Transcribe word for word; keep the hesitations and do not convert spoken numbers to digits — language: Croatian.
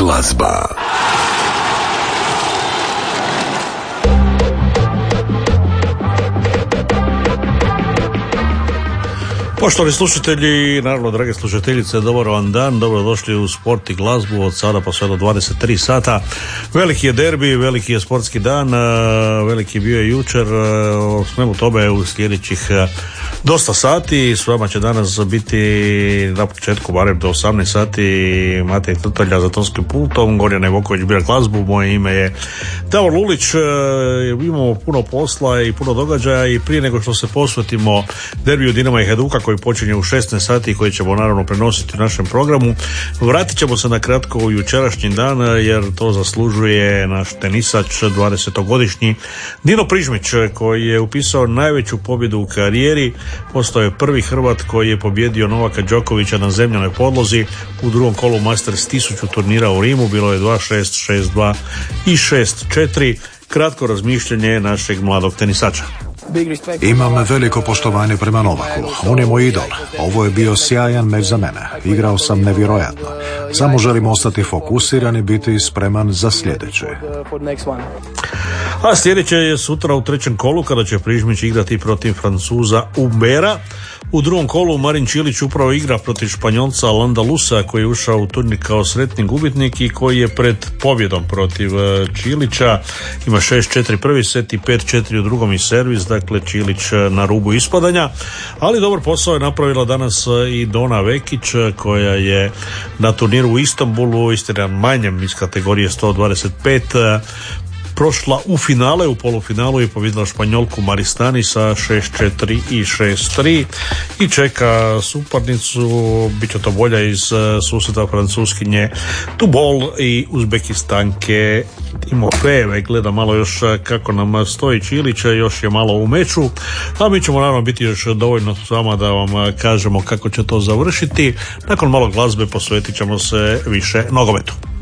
glazba. Poštovani slušatelji, naravno drage slušateljice, dobar vam dan, dobrodošli u Sport i glazbu od sada pa sve do dvadeset tri sata. Veliki je derbi, veliki je sportski dan, veliki je bio je jučer, o svemu tome u sljedećih dosta sati. S vama će danas biti na početku barem do osamnaest sati Matej Trtalja za tonskim pultom, Gorjan Evoković bira glazbu, moje ime je Davor Lulić. Imamo puno posla i puno događaja i prije nego što se posvetimo derbiju Dinama i Hajduka koji počinje u šesnaest sati i koji ćemo naravno prenositi u našem programu, vratit ćemo se na kratko u jučerašnji dan jer to zaslužuje naš tenisač, dvadesetogodišnji Dino Prižmić, koji je upisao najveću pobjedu u karijeri. Postao je prvi Hrvat koji je pobjedio Novaka Đokovića na zemljanoj podlozi u drugom kolu Masters tisuću turnira u Rimu. Bilo je dva šest, šest dva i šest četiri. Kratko razmišljanje našeg mladog tenisača. Imam veliko poštovanje prema Novaku. On je moj idol. Ovo je bio sjajan meč za mene. Igrao sam nevjerojatno. Samo želim ostati fokusiran i biti spreman za sljedeće. A sljedeće je sutra u trećem kolu kada će Prižmić igrati protiv Francuza Humbera. U drugom kolu Marin Čilić upravo igra protiv Španjolca Landalusa koji je ušao u turnir kao sretni gubitnik i koji je pred pobjedom protiv Čilića. Ima šest četiri prvi set i pet četiri u drugom i servis, dakle Čilić na rubu ispadanja. Ali dobar posao je napravila danas i Dona Vekić koja je na turniru u Istanbulu, istina manjem iz kategorije sto dvadeset pet, prošla u finale, u polufinalu je pobjedila Španjolku Maristani sa šest četiri i šest tri i čeka suparnicu, bit će to bolja iz susreta Francuskinje Tubol i Uzbekistanke Timofejeve. Gleda malo još kako nam stoji Čilića, još je malo u meču, a mi ćemo naravno biti još dovoljno s vama da vam kažemo kako će to završiti. Nakon malo glazbe posvetit ćemo se više nogometu.